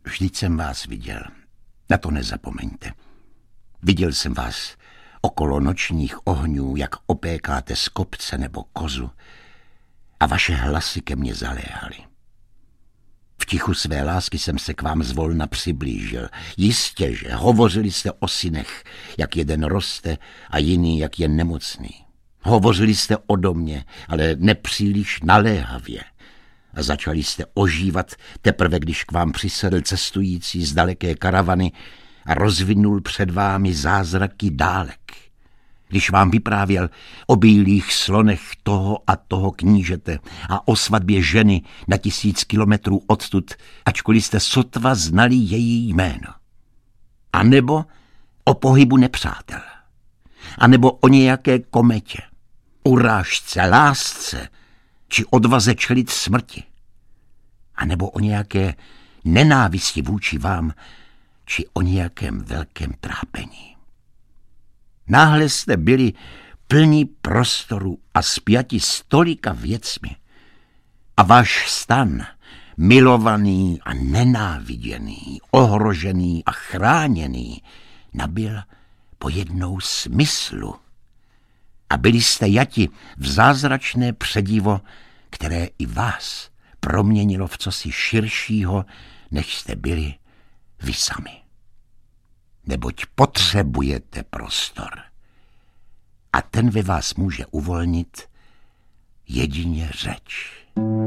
Vždyť jsem vás viděl, na to nezapomeňte. Viděl jsem vás okolo nočních ohňů, jak opékáte z kopce nebo kozu a vaše hlasy ke mně zaléhaly. V tichu své lásky jsem se k vám zvolna přiblížil. Jistě, že hovořili jste o synech, jak jeden roste a jiný, jak je nemocný. Hovořili jste o domě, ale nepříliš naléhavě. A začali jste ožívat teprve, když k vám přisedl cestující z daleké karavany a rozvinul před vámi zázraky dálek. Když vám vyprávěl o bílých slonech toho a toho knížete a o svatbě ženy na 1000 kilometrů odtud, ačkoliv jste sotva znali její jméno. A nebo o pohybu nepřátel. A nebo o nějaké kometě, urážce, lásce či odvaze čelit smrti. A nebo o nějaké nenávisti vůči vám či o nějakém velkém trápení. Náhle jste byli plní prostoru a spjati s tolika věcmi a váš stan, milovaný a nenáviděný, ohrožený a chráněný, nabyl pojednou smyslu. A byli jste jati v zázračné předivo, které i vás proměnilo v cosi širšího, než jste byli vy sami. Neboť potřebujete prostor. A ten ve vás může uvolnit jedině řeč.